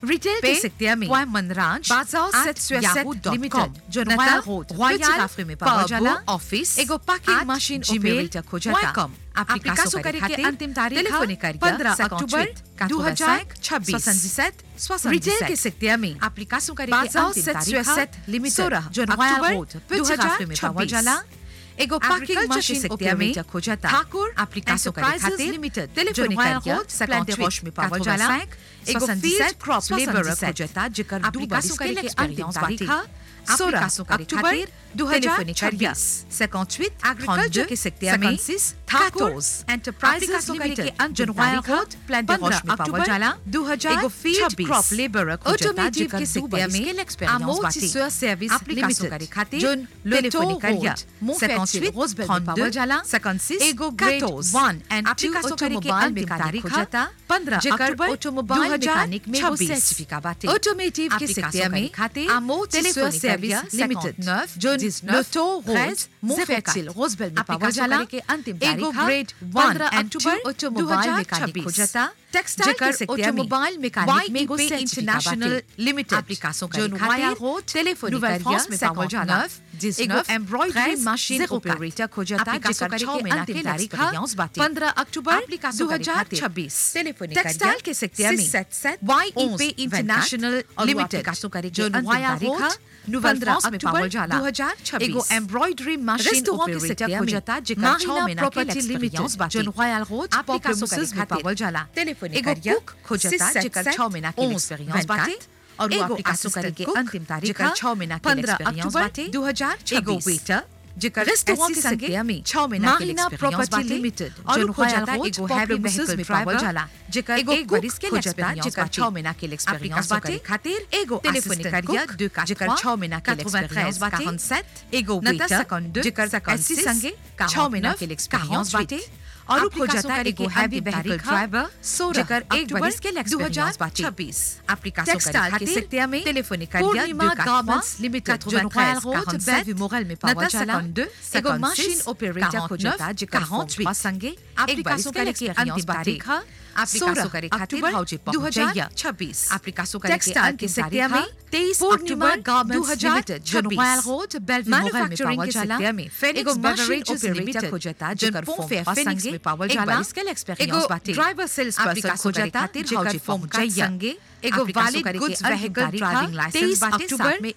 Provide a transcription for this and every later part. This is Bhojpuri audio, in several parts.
रिटेल के सिक्तिया में मनराज बाजार लिमिटेड जो नया रॉयल में पावजाला ऑफिस एगो पाकिंग मशीन ऑपरेटर खोजता एप्लीकेशन करे के अंतिम तारीख 15 अक्टूबर 2026 रिटेल के सिक्तिया में एप्लीकेशन करे के अंतिम तारीख लिमिटेड जो नया रॉयल में पावजाला एगो पाकिंग मशीन ऑपरेटर खोजता ठाकुर एप्लीकेशन करे खातिर लिमिटेड टेलीफोन करे में पावजाला एगो फील्ड क्रॉप लेबर खोजता जेकर एप्लीकेशन करे के अंतिम तारीख 16 अक्टूबर 2026 58 एग्रीकल्चर के सेक्टर में 14 enterprises limited जनवाया road plan de roche में पावजाला 2026 एगो फील्ड क्रॉप लेबर खोजता जेकर सेक्टर में अमोटिसर सर्विस लिमिटेड करे खातिर जोन टेलीफोन करिया 58 रोजबेल पावजाला 56 एगो ग्रेड 1 एंड 2 ऑटोमोबाइल में तारीख खोजता 15 अक्टूबर ऑटोमोबाइल मैकेनिक में वो सर्टिफिकेट बाटे ऑटोमोटिव के सेक्टर में खातिर अमोटिसर सर्विस लिमिटेड 9 जोन लोटो रोड मोफेक्सिल रोजबेल में पावजाला के अंतिम तारीख ग्रेड 1 अक्टूबर ऑटोमोबाइल मैकेनिक खोजता टेक्सटाइल के सेक्टर में ऑटोमोबाइल मैकेनिक में वो इंटरनेशनल लिमिटेड एप्लीकेशन जोन वाया रोड टेलीफोन करिया में पावजाला एगो एम्ब्रॉयडरी मशीन ऑपरेटर खोजता जेकर 6 महीना के तारीख 15 अक्टूबर 2026 टेलीफोन टेक्सटाइल के सेक्टर में वाईईपी इंटरनेशनल लिमिटेड जोन वाया रोड 15 अक्टूबर 2026 एगो एम्ब्रॉयडरी मशीन ऑपरेटर खोजता जेकर 6 महीना के लिमिटेड जोन वाया रोड एप्लीकेशन में पावजाला टेलीफोन एगो कुक खोजता जेकर 6 महीना के एक्सपीरियंस बाटे और वो एप्लीकेशन करे के अंतिम तारीख 6 महीना के एक्सपीरियंस बाटे 2026 एगो वेटर जेकर रेस्टोरेंट के संगे में 6 महीना के एक्सपीरियंस बाटे लिमिटेड और खोजता एगो हैवी व्हीकल में पावजाला जेकर एक बरिस के एक्सपीरियंस जेकर 6 महीना के एक्सपीरियंस बाटे खातिर एगो टेलीफोन करिया जेकर 6 महीना के एक्सपीरियंस बाटे 47 एगो वेटर जेकर 80 संगे 6 महीना के एक्सपीरियंस बाटे और खोजता एगो हैवी व्हीकल ड्राइवर जेकर एक बरिस के एक्सपीरियंस बाटे 26 एप्लीकेशन टेक्सटाइल के सेक्टर में टेलीफोन करिया गारमेंट्स लिमिटेड जो रॉयल रोड बेल्वी मोरल में पावजाला एगो मशीन ऑपरेटर खोजता जेकर 48 संगे एप्लीकेशन करे के अंतिम तारीख एप्लीकेशन करे खातिर हौजे 2026 एप्लीकेशन करे टेक्सटाइल के सेक्टर में 23 अक्टूबर गारमेंट्स लिमिटेड जो रॉयल रोड बेल्वी मोरल में पावजाला एगो बेवरेजेस लिमिटेड खोजता जेकर फिनिक्स में पावजाला एगो ड्राइवर सेल्स पर्सन खोजता खातिर हौजे फॉर्म संगे एगो valid goods vehicle driving licence अक्टूबर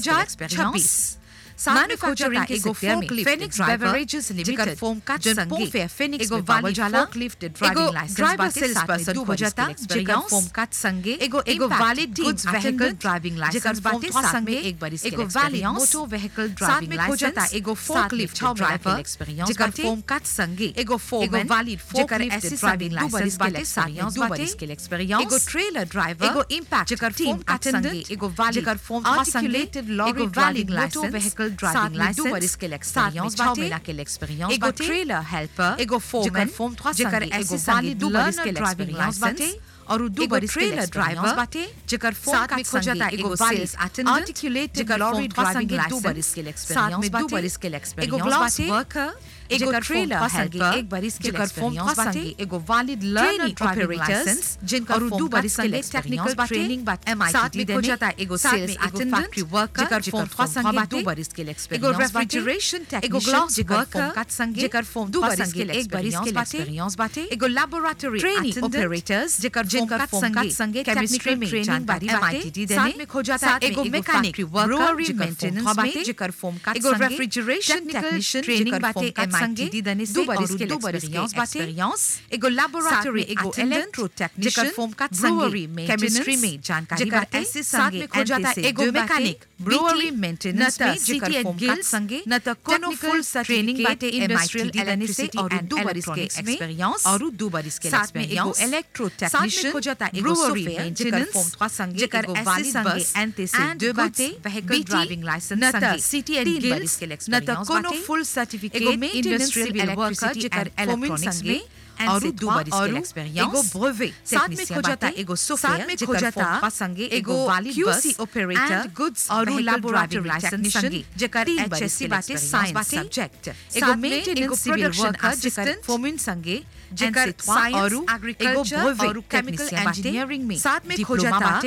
2026 मैन्युफैक्चरिंग एगो forklift Phoenix beverages limited form का संगे फिनिक्स एगो valid forklift driving licence driver sales person खोजता जेकर फॉर्म का संगे एगो valid goods vehicle driving licence बाटे संगे एक बरिस एगो वैलिड मोटर व्हीकल ड्राइविंग खोजता एगो फोर्कलिफ्ट ड्राइवर एक्सपीरियंस जेकर फॉर्म का संगे एगो वैलिड फोर्कलिफ्ट ड्राइविंग लाइसेंस बाटे दो बरिस के एक्सपीरियंस एगो ट्रेलर ड्राइवर एगो इंपैक्ट जेकर फॉर्म का संगे एगो वैलिड जेकर फॉर्म का संगे एगो वैलिड लाइसेंस ड्राइविंग लाइसेंस 2 बरिस के एक्सपीरियंस बाटे 6 महीना के एक्सपीरियंस एगो ट्रेलर हेल्पर एगो फोरमैन जेकर एगो वैलिड 2 बरिस के एक्सपीरियंस बाटे और 2 बरिस के ड्राइवर बाटे जेकर फॉर्म का खोजता एगो sales attendant articulated lorry driving licence 2 बरिस के एक्सपीरियंस बाटे 2 बरिस के एक्सपीरियंस बाटे वर्कर एगो ट्रेलर हेल्पर एक बरिस के एक्सपीरियंस बाटे एगो वैलिड लर्नर ड्राइविंग लाइसेंस जिनकर 2 बरिस के टेक्निकल ट्रेनिंग बाटे एमआईटी में खोजता एगो सेल्स अटेंडेंट फैक्ट्री वर्कर जेकर फॉर्म का संगे 2 बरिस के एक्सपीरियंस एगो रेफ्रिजरेशन टेक्नीशियन जेकर फॉर्म का संगे जेकर फॉर्म 2 बरिस के एक बरिस के एक्सपीरियंस बाटे एगो लैबोरेटरी ट्रेनिंग ऑपरेटर्स जेकर फॉर्म का संगे केमिस्ट्री में ट्रेनिंग बाटे एमआईटी साथ में खोजता एगो मैकेनिक ब्रूअरी मेंटेनेंस में जेकर फॉर्म का एगो रेफ्रिजरेशन टेक्नीशियन ट्रेनिंग बाटे संगे दने से 2 बरिस के एक्सपीरियंस बाटे एगो लैबोरेटरी एगो इलेक्ट्रो टेक्नीशियन जेकर फॉर्म का संगे केमिस्ट्री में जानकारी बाटे साथ में खोजता एगो मैकेनिक ब्रूअरी मेंटेनेंस में जेकर फॉर्म का संगे न त कोनो फुल ट्रेनिंग बाटे इंडस्ट्रियल दने से और 2 बरिस के एक्सपीरियंस और 2 बरिस के साथ में एगो इलेक्ट्रो टेक्नीशियन खोजता एगो ब्रूअरी जेकर फॉर्म का संगे एगो वैलिड बस एनटी से 2 बाटे व्हीकल ड्राइविंग लाइसेंस संगे सिटी एंड गिल्स के एक्सपीरियंस न त कोनो फुल सर्टिफिकेट इंडस्ट्रियल इलेक्ट्रिसिटी जेकर इलेक्ट्रॉनिक्स में और 2 बरिस के एक्सपीरियंस एगो ब्रेवे साथ में खोजता एगो सोफ्टवेयर में खोजता संगे एगो वैलिड क्यूसी ऑपरेटर गुड्स और लैबोरेटरी लाइसेंस संगे जेकर एचएससी बाटे साइंस सब्जेक्ट एगो मेंटेनेंस सिविल वर्कर जेकर फोरमैन संगे जेकर साइंस और एग्रीकल्चर और केमिकल इंजीनियरिंग में साथ में खोजता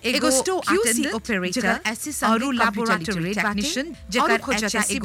एगो स्टोर QC ऑपरेटर और लैबोरेटरी टेक्नीशियन जेकर खोजता